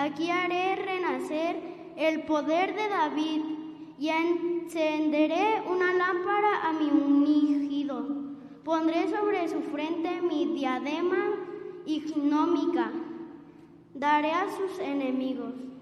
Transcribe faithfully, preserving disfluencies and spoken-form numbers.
Aquí haré renacer el poder de David y encenderé una lámpara a mi ungido. Pondré sobre su frente mi diadema ignómica. Daré a sus enemigos